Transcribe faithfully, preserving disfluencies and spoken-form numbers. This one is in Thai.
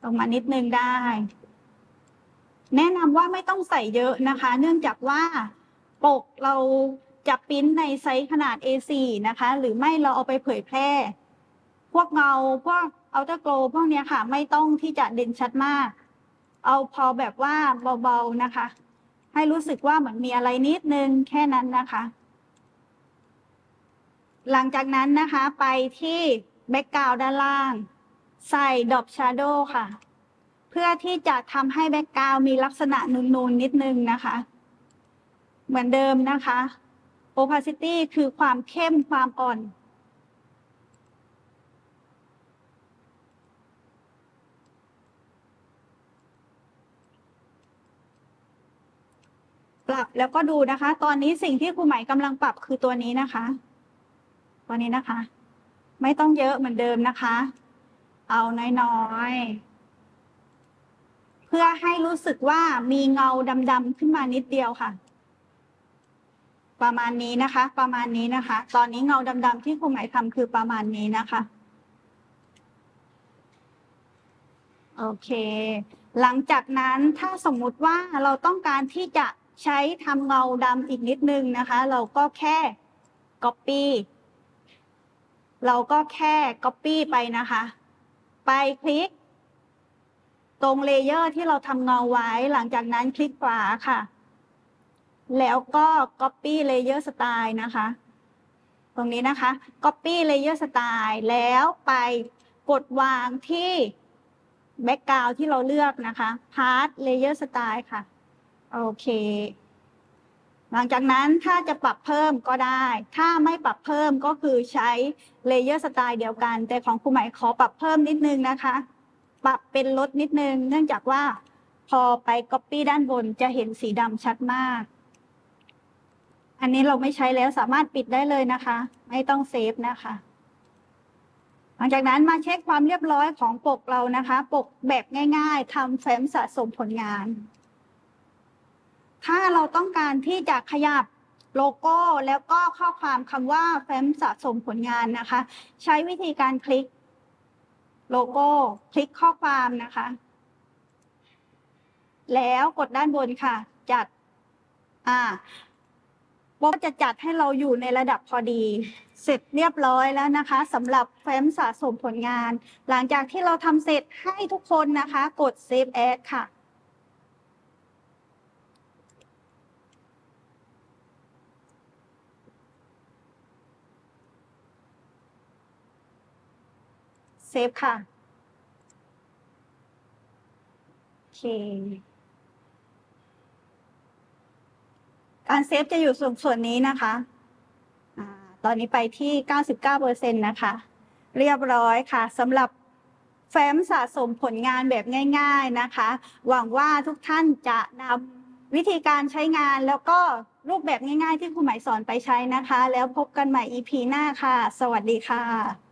ลงมานิดนึงได้แนะนำว่าไม่ต้องใส่เยอะนะคะเนื่องจากว่าปกเราจะปริ้นในไซส์ขนาด เอ โฟร์ นะคะหรือไม่เราเอาไปเผยแพร่พวกเงาพวกอัลเทอร์โกลพวกนี้ค่ะไม่ต้องที่จะเด่นชัดมากเอาพอแบบว่าเบาๆนะคะให้รู้สึกว่าเหมือนมีอะไรนิดนึงแค่นั้นนะคะหลังจากนั้นนะคะไปที่แบ็กกราวด์ด้านล่างใส่ดรอปชาโดว์ค่ะเพื่อที่จะทำให้แบ็กกราวด์มีลักษณะนูนๆนิดนึงนะคะเหมือนเดิมนะคะ opacity คือความเข้มความอ่อนปรับแล้วก็ดูนะคะตอนนี้สิ่งที่ครูไหมกำลังปรับคือตัวนี้นะคะตัวนี้นะคะไม่ต้องเยอะเหมือนเดิมนะคะเอาน้อยๆเพื่อให้รู้สึกว่ามีเงาดำๆขึ้นมานิดเดียวค่ะประมาณนี้นะคะประมาณนี้นะคะตอนนี้เงาดำๆที่ครูไหมทำคือประมาณนี้นะคะโอเคหลังจากนั้นถ้าสมมุติว่าเราต้องการที่จะใช้ทำเงาดำอีกนิดนึงนะคะเราก็แค่ copy เราก็แค่ copy ไปนะคะไปคลิกตรงเลเยอร์ที่เราทำเงาไว้หลังจากนั้นคลิกขวาค่ะแล้วก็ copy layer style นะคะตรงนี้นะคะ copy layer style แล้วไปกดวางที่ background ที่เราเลือกนะคะ part layer style ค่ะโอเคหลังจากนั้นถ้าจะปรับเพิ่มก็ได้ถ้าไม่ปรับเพิ่มก็คือใช้ layer style เดียวกันแต่ของครูไหมขอปรับเพิ่มนิดนึงนะคะปรับเป็นลดนิดนึงเนื่องจากว่าพอไป copy ด้านบนจะเห็นสีดำชัดมากอันนี้เราไม่ใช้แล้วสามารถปิดได้เลยนะคะไม่ต้องเซฟนะคะหลังจากนั้นมาเช็คความเรียบร้อยของปกเรานะคะปกแบบง่ายๆทำแฟ้มสะสมผลงานถ้าเราต้องการที่จะขยับโลโก้แล้วก็ข้อความคำว่าแฟ้มสะสมผลงานนะคะใช้วิธีการคลิกโลโก้คลิกข้อความนะคะแล้วกดด้านบนค่ะจัดอ่าก็จะจัดให้เราอยู่ในระดับพอดีเสร็จเรียบร้อยแล้วนะคะสำหรับแฟ้มสะสมผลงานหลังจากที่เราทำเสร็จให้ทุกคนนะคะกด Save As ค่ะเซฟค่ะโอเคการเซฟจะอยู่ส่วนส่วนนี้นะคะอ่าตอนนี้ไปที่ เก้าสิบเก้าเปอร์เซ็นต์ นะคะเรียบร้อยค่ะสำหรับแฟ้มสะสมผลงานแบบง่ายๆนะคะหวังว่าทุกท่านจะนำวิธีการใช้งานแล้วก็รูปแบบง่ายๆที่ครูหมายสอนไปใช้นะคะแล้วพบกันใหม่ อี พี หน้าค่ะสวัสดีค่ะ